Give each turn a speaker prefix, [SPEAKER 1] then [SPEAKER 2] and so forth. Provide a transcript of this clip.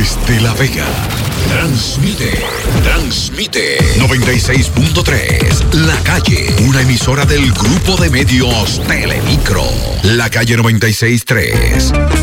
[SPEAKER 1] Desde La Vega, transmite 96.3, La Calle, una emisora del grupo de medios Telemicro, La Calle 96.3.